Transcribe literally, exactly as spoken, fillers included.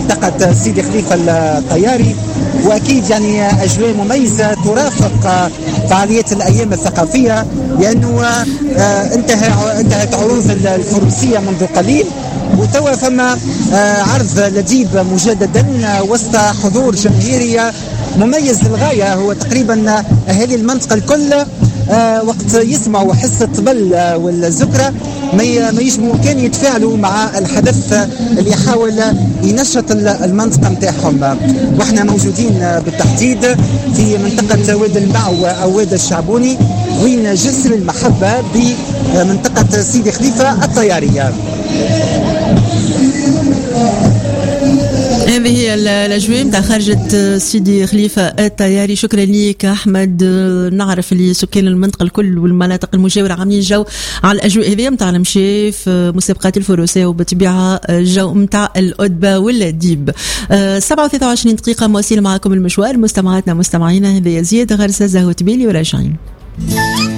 منطقة سيدي خليفة الطياري، وأكيد يعني أجواء مميزة ترافق فعاليات الأيام الثقافية، لأنه انتهى انتهت عروض الفروسية منذ قليل، وتوا فما عرض لديب مجددا وسط حضور جماهيري مميز للغاية. هو تقريبا أهالي المنطقة الكل وقت يسمعوا حصة طبل والزكرة ما يجموا كان يتفاعلوا مع الحدث اللي يحاول ينشط المنطقة متاعهم. واحنا موجودين بالتحديد في منطقة واد المعو أو واد الشعبوني، وين جسر المحبة بمنطقة سيدي خليفة الطيارية. هذه هي الأجواء متاع خرجة سيدي خليفة الطياري. شكرا لك أحمد. نعرف اللي سكان المنطقة الكل والمناطق المجاورة عاملين جو على الأجواء هذه متاع المشي في مسابقات الفروسية، وبطبيعة جو متاع الأدبة والديب. سبعة وثلاثة وعشرين دقيقة مواصلين معكم المشوار. مستمعاتنا مستمعينا، هذا يزيد غرسة زهو تبيلي وراجعين.